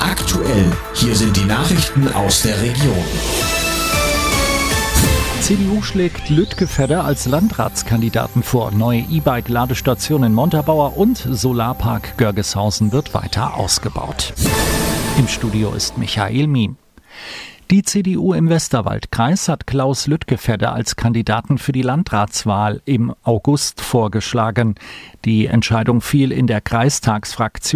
Aktuell, hier sind die Nachrichten aus der Region. CDU schlägt Lütgevedder als Landratskandidaten vor. Neue E-Bike-Ladestation in Montabaur und Solarpark Görgeshausen wird weiter ausgebaut. Im Studio ist Michael Miem. Die CDU im Westerwaldkreis hat Klaus Lütgevedder als Kandidaten für die Landratswahl im August vorgeschlagen. Die Entscheidung fiel in der Kreistagsfraktion.